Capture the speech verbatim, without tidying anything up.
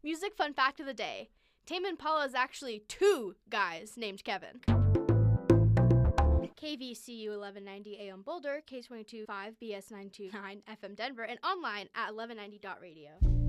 Music fun fact of the day. Tame Impala is actually two guys named Kevin. K V C U eleven ninety A M Boulder, K twenty-two point five B S nine two nine F M Denver, and online at eleven ninety dot radio.